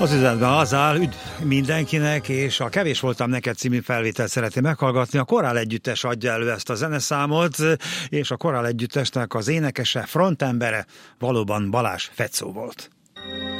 Az üzenetben az áll, üdv mindenkinek, és a Kevés voltam neked című felvételt szeretném meghallgatni. A Korál Együttes adja elő ezt a zeneszámot, és a Korál Együttesnek az énekese, frontembere valóban Balázs Fecó volt.